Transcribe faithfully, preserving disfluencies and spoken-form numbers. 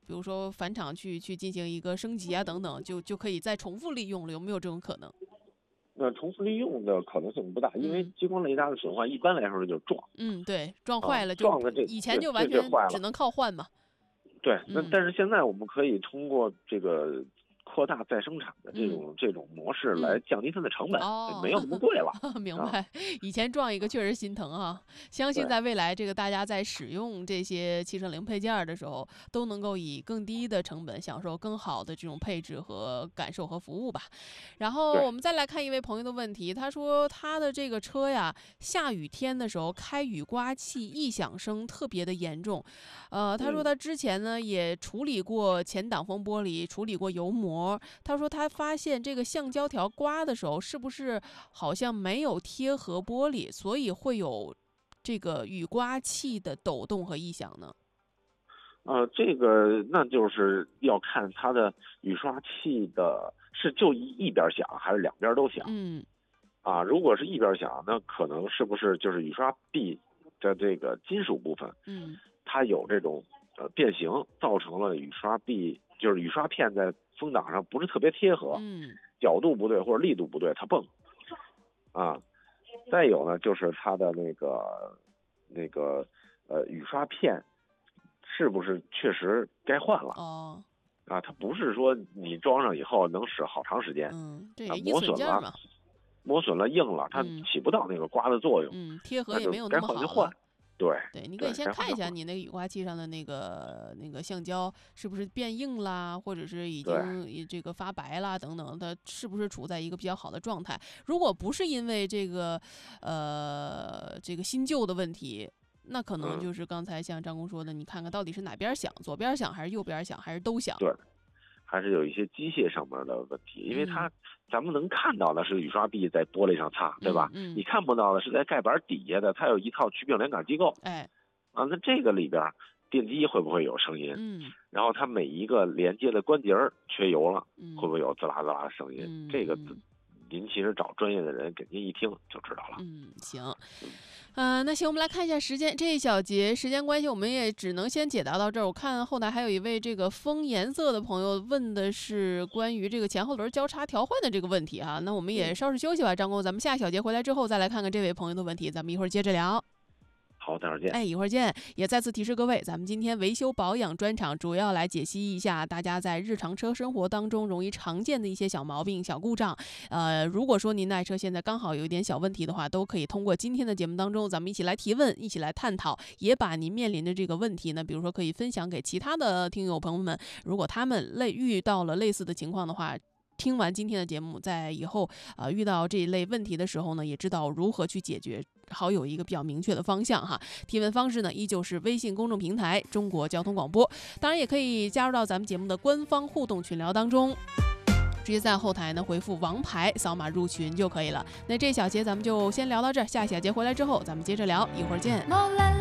比如说返厂去去进行一个升级啊等等，就就可以再重复利用了，有没有这种可能？ 那重复利用的可能性不大，因为激光雷达的损坏一般来说就是撞。 嗯，对，撞坏了啊、 就撞的这以前就完全只能靠换嘛。 对，那但是现在我们可以通过这个扩大再生产的这种、 嗯、 这种模式来降低它的成本， 哦， 没有那么贵了。 明白、啊，以前撞一个确实心疼啊。相信在未来，这个大家在使用这些汽车零配件的时候，都能够以更低的成本享受更好的这种配置和感受和服务吧。然后我们再来看一位朋友的问题，他说他的这个车呀，下雨天的时候开雨刮器异响声特别的严重。呃，他说他之前呢也处理过前挡风玻璃，处理过油膜。他说他发现这个橡胶条刮的时候，是不是好像没有贴合玻璃，所以会有这个雨刮器的抖动和异响呢？ 呃，这个那就是要看它的雨刷器的是就一一边响还是两边都响。 嗯， 啊，如果是一边响，那可能是不是就是雨刷臂的这个金属部分， 嗯， 它有这种呃变形，造成了雨刷臂就是雨刷片在风挡上不是特别贴合， 嗯， 角度不对或者力度不对，它蹦。啊，再有呢，就是它的那个那个呃雨刷片是不是确实该换了？ 哦， 啊，它不是说你装上以后能使好长时间， 嗯，这啊， 也磨损了，磨损了硬了，它起不到那个刮的作用， 嗯，贴合也没有那么好就该换就换。对对，你可以先看一下你那个雨刮器上的那个那个橡胶是不是变硬啦，或者是已经这个发白啦等等，它是不是处在一个比较好的状态？如果不是因为这个呃这个新旧的问题，那可能就是刚才像张工说的，你看看到底是哪边响，左边响还是右边响，还是都响？ 对，还是有一些机械上面的问题，因为它、嗯、咱们能看到的是雨刷臂在玻璃上擦，对吧？ 嗯嗯、 你看不到的是在盖板底下的，它有一套曲柄连杆机构。 哎， 啊，那这个里边电机会不会有声音？ 嗯， 然后它每一个连接的关节缺油了， 嗯、 会不会有滋啦滋啦的声音？ 嗯、 这个您其实找专业的人给您一听就知道了。 嗯，行。嗯、呃，那行，我们来看一下时间，这一小节时间关系，我们也只能先解答到这儿。我看后台还有一位这个风颜色的朋友问的是关于这个前后轮交叉调换的这个问题哈、啊，那我们也稍事休息吧，张工，咱们下小节回来之后再来看看这位朋友的问题，咱们一会儿接着聊。 好，待会儿见。 哎，一会儿见。也再次提示各位，咱们今天维修保养专场主要来解析一下大家在日常车生活当中容易常见的一些小毛病、小故障。呃，如果说您的爱车现在刚好有一点小问题的话，都可以通过今天的节目当中，咱们一起来提问，一起来探讨，也把您面临的这个问题呢，比如说可以分享给其他的听友朋友们，如果他们类遇到了类似的情况的话。听完今天的节目，在以后啊、呃、遇到这一类问题的时候呢，也知道如何去解决，好有一个比较明确的方向哈。提问方式呢，依旧是微信公众平台中国交通广播，当然也可以加入到咱们节目的官方互动群聊当中，直接在后台呢回复王牌扫码入群就可以了。那这小节咱们就先聊到这儿，下一小节回来之后咱们接着聊，一会儿见。